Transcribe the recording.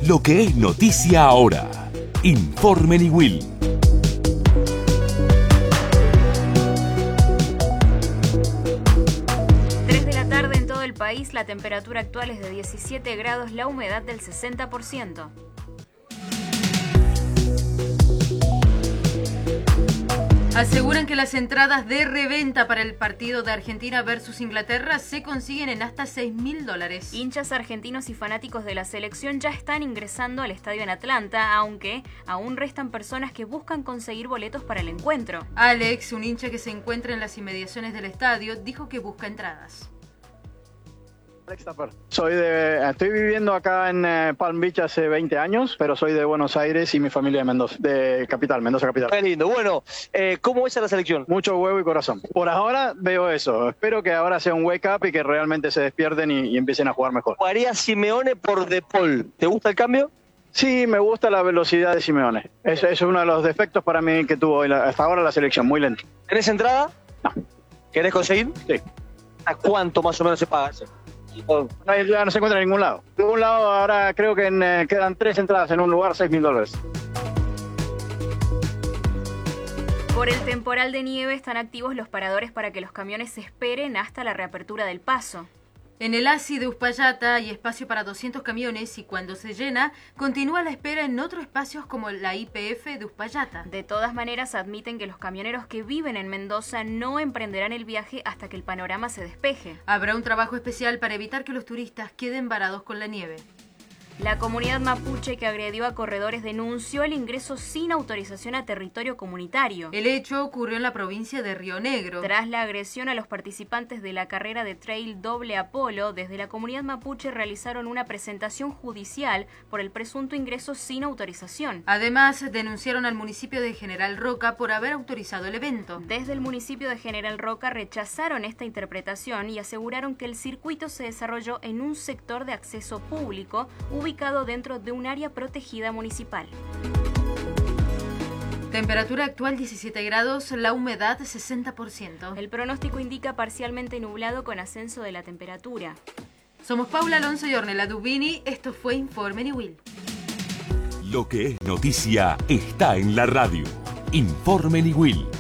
Lo que es noticia ahora. Informe Niwil. En todo el país, la temperatura actual es de 17 grados, la humedad del 60%. Aseguran que las entradas de reventa para el partido de Argentina versus Inglaterra se consiguen en hasta $6.000. Hinchas argentinos y fanáticos de la selección ya están ingresando al estadio en Atlanta, aunque aún restan personas que buscan conseguir boletos para el encuentro. Alex, un hincha que se encuentra en las inmediaciones del estadio, dijo que busca entradas. Estoy viviendo acá en Palm Beach hace 20 años, pero soy de Buenos Aires y mi familia de Mendoza, Mendoza capital. Qué lindo. Bueno, ¿cómo ves a la selección? Mucho huevo y corazón. Por ahora veo eso. Espero que ahora sea un wake up y que realmente se despierten y empiecen a jugar mejor. Jugaría Simeone por De Paul. ¿Te gusta el cambio? Sí, me gusta la velocidad de Simeone. Eso es uno de los defectos para mí que tuvo hasta ahora la selección, muy lento. ¿Tenés entrada? No. ¿Querés conseguir? Sí. ¿A cuánto más o menos se paga? Ya no se encuentra en ningún lado. En ningún lado ahora creo que quedan 3 entradas en un lugar, $6.000. Por el temporal de nieve están activos los paradores para que los camiones se esperen hasta la reapertura del paso. En el ASI de Uspallata hay espacio para 200 camiones y cuando se llena, continúa la espera en otros espacios como la YPF de Uspallata. De todas maneras, admiten que los camioneros que viven en Mendoza no emprenderán el viaje hasta que el panorama se despeje. Habrá un trabajo especial para evitar que los turistas queden varados con la nieve. La comunidad mapuche que agredió a corredores denunció el ingreso sin autorización a territorio comunitario. El hecho ocurrió en la provincia de Río Negro. Tras la agresión a los participantes de la carrera de trail Doble Apolo, desde la comunidad mapuche realizaron una presentación judicial por el presunto ingreso sin autorización. Además, denunciaron al municipio de General Roca por haber autorizado el evento. Desde el municipio de General Roca rechazaron esta interpretación y aseguraron que el circuito se desarrolló en un sector de acceso público ubicado dentro de un área protegida municipal. Temperatura actual 17 grados, la humedad 60%. El pronóstico indica parcialmente nublado con ascenso de la temperatura. Somos Paula Alonso y Ornella Dubini, esto fue Informe Niwil. Lo que es noticia está en la radio. Informe Niwil.